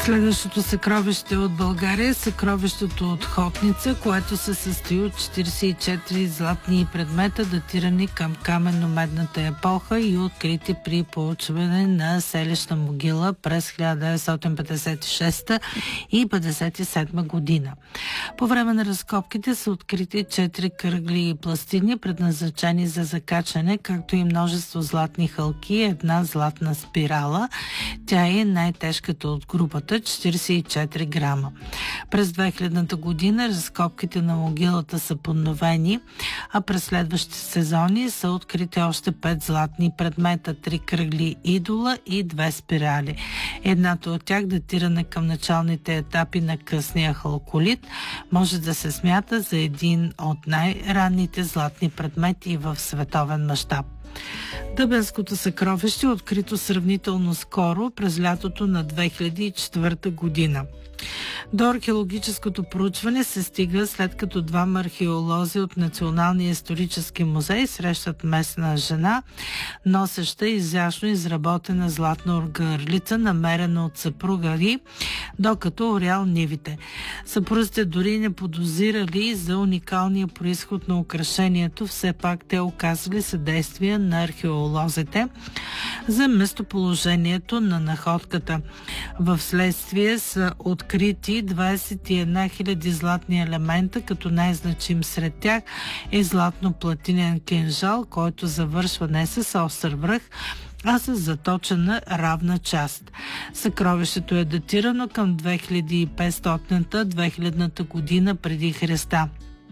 Следващото съкровище от България е съкровището от Хотница, което се състои от 44 златни предмета, датирани към каменно-медната епоха и открити при проучване на селищна могила през 1956 и 1957 година. По време на разкопките са открити 4 кръгли пластини, предназначени за закачане, както и множество златни хълки и една златна спирала. Тя е най-тежката от групата, 44 грама. През 2000 година разкопките на могилата са подновени, а през следващите сезони са открити още 5 златни предмета, 3 кръгли идола и 2 спирали. Едната от тях, датирана към началните етапи на късния халколит, може да се смята за един от най-ранните златни предмети в световен мащаб. Дъбенското съкровище е открито сравнително скоро, през лятото на 2004 година. До археологическото проучване се стига след като двама археолози от Националния исторически музей срещат местна жена, носеща изящно изработена златна оргърлица, намерена от съпруга й, докато орял нивите. Съпрузите дори не подозирали за уникалния произход на украшението, все пак те оказали съдействие на археолозите за местоположението на находката. Вследствие са открити 21 000 златни елемента, като най-значим сред тях е златно-платинен кинжал, който завършва не с остър връх, а с заточена равна част. Съкровището е датирано към 2500-2000 година преди Христа.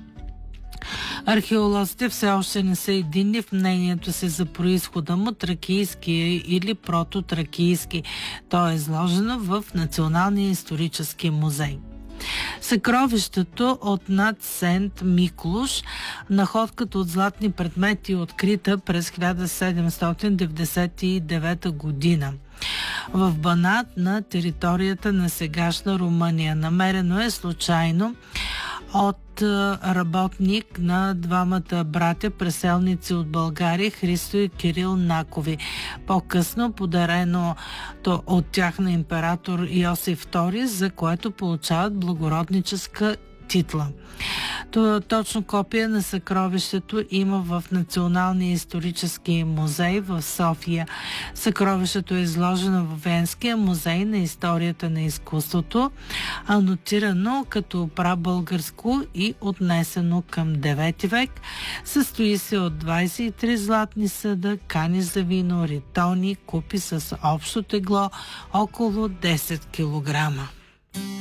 Археолозите все още не са единни в мнението си за произхода му, тракийски или прототракийски. То е изложено в Националния исторически музей. Съкровището от над Сент Миклуш, находката от златни предмети, открита през 1799 година в Банат на територията на сегашна Румъния. Намерено е случайно от работник на двамата братя, преселници от България, Христо и Кирил Накови. По-късно подарено от тях на император Йосиф II, за което получават благородническа титла. Точно копия на съкровището има в Националния исторически музей в София. Съкровището е изложено в Венския музей на историята на изкуството, анотирано като прабългарско и отнесено към 9 век. Състои се от 23 златни съда, кани за вино, ритони, купи с общо тегло около 10 кг.